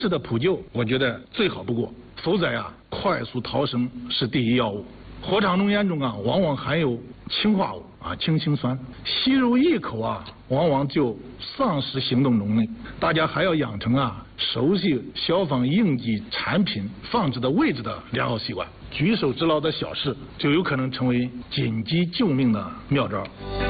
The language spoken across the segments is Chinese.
式的普救，我觉得最好不过，否则呀，快速逃生是第一要务。火场浓烟中啊，往往含有氰化物啊，氢氰酸，吸入一口啊，往往就丧失行动能力。大家还要养成啊，熟悉消防应急产品放置的位置的良好习惯。举手之劳的小事，就有可能成为紧急救命的妙招。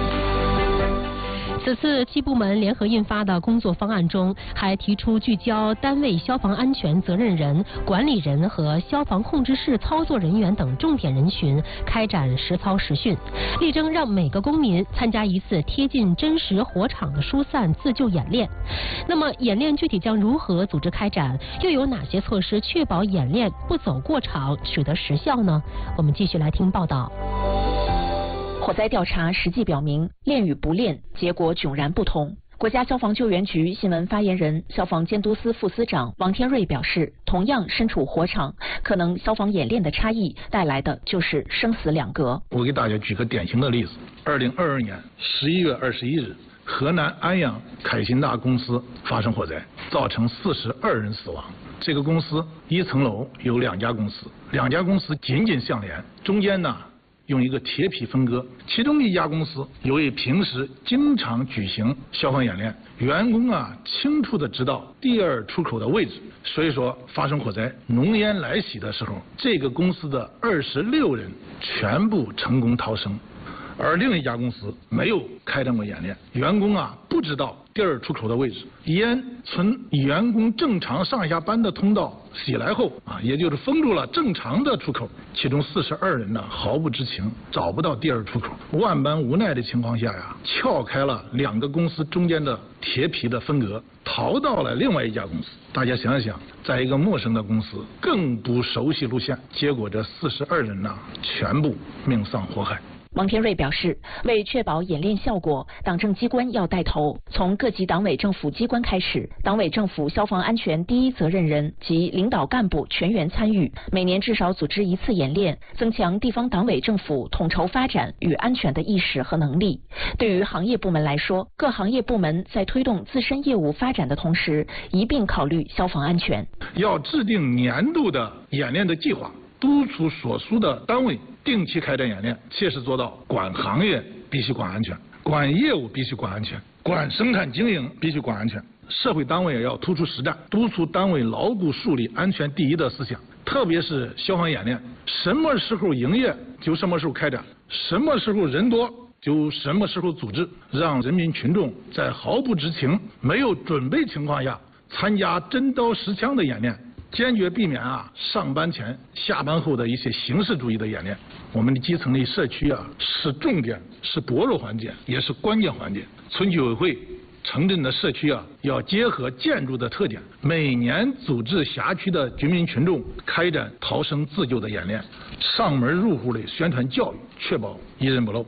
此次7部门联合印发的工作方案中，还提出聚焦单位消防安全责任人、管理人和消防控制室操作人员等重点人群，开展实操实训，力争让每个公民参加一次贴近真实火场的疏散自救演练。那么，演练具体将如何组织开展？又有哪些措施确保演练不走过场，取得实效呢？我们继续来听报道。 火灾调查实际表明，练与不练，结果迥然不同。国家消防救援局新闻发言人、消防监督司副司长王天瑞表示，同样身处火场，可能消防演练的差异带来的就是生死两隔。 我给大家举个典型的例子：2022年11月21日，河南安阳凯鑫大公司发生火灾，造成42人死亡。这个公司一层楼有2家公司，2家公司紧紧相连，中间呢用一个铁皮分割，其中一家公司由于平时经常举行消防演练，员工啊清楚的知道第2出口的位置，所以说发生火灾浓烟来袭的时候，这个公司的26人全部成功逃生。而另一家公司没有开展过演练，员工啊不知道第2出口的位置，烟从员工正常上下班的通道袭来后啊，也就是封住了正常的出口，其中42人呢毫不知情，找不到第2出口，万般无奈的情况下呀，撬开了2个公司中间的铁皮的分隔，逃到了另外一家公司。大家想想，在一个陌生的公司，更不熟悉路线，结果这42人呢全部命丧火海。 王天瑞表示，为确保演练效果，党政机关要带头，从各级党委政府机关开始，党委政府消防安全第一责任人及领导干部全员参与，每年至少组织1次演练，增强地方党委政府统筹发展与安全的意识和能力。对于行业部门来说，各行业部门在推动自身业务发展的同时，一并考虑消防安全。 要制定年度的演练的计划，督促所属的单位定期开展演练，切实做到管行业必须管安全，管业务必须管安全，管生产经营必须管安全。社会单位也要突出实战，督促单位牢固树立安全第一的思想。特别是消防演练，什么时候营业就什么时候开展，什么时候人多就什么时候组织，让人民群众在毫不知情、没有准备情况下参加真刀实枪的演练，坚决避免啊上班前、下班后的一些形式主义的演练。我们的基层的社区啊是重点，是薄弱环节，也是关键环节。村居委会、城镇的社区啊，要结合建筑的特点，每年组织辖区的居民群众开展逃生自救的演练，上门入户的宣传教育，确保一人不漏。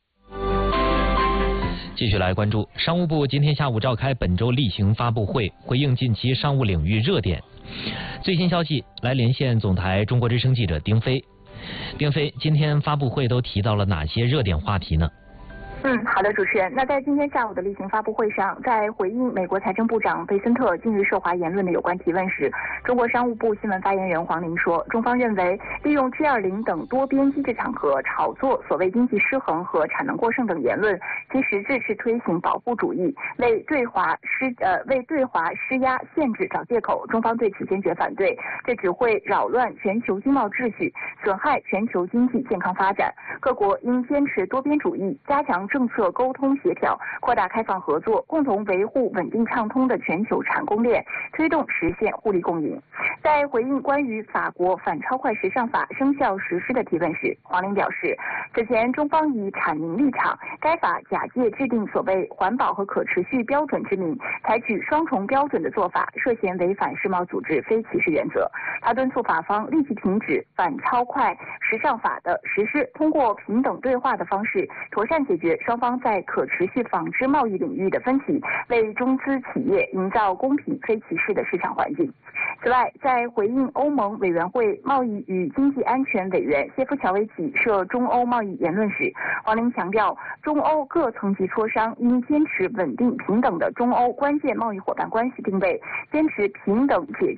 继续来关注，商务部今天下午召开本周例行发布会，回应近期商务领域热点。最新消息，来连线总台中国之声记者丁飞。丁飞，今天发布会都提到了哪些热点话题呢？ 好的，主持人。那在今天下午的例行发布会上，在回应美国财政部长贝森特近日涉华言论的有关提问时，中国商务部新闻发言人黄玲说，中方认为利用 G20 等多边机制场合炒作所谓经济失衡和产能过剩等言论，其实质是推行保护主义，为对华施压限制找借口。中方对此坚决反对，这只会扰乱全球经贸秩序，损害全球经济健康发展。各国应坚持多边主义，加强政策沟通协调，扩大开放合作，共同维护稳定畅通的全球产供链，推动实现互利共赢。在回应关于法国反超快时尚法生效实施的提问时，黄玲表示，此前中方以阐明立场，该法假借制定所谓环保和可持续标准之名，采取双重标准的做法，涉嫌违反世贸组织非歧视原则。他敦促法方立即停止反超快时尚法的实施，通过平等对话的方式，妥善解决双方在可持续纺织贸易领域的分歧，为中资企业营造公平非歧视的市场环境。此外，在回应欧盟委员会贸易与经济安全委员谢夫乔维奇涉中欧贸易言论时，黄玲强调，中欧各层级磋商应坚持稳定平等的中欧关键贸易伙伴关系定位，坚持平等解决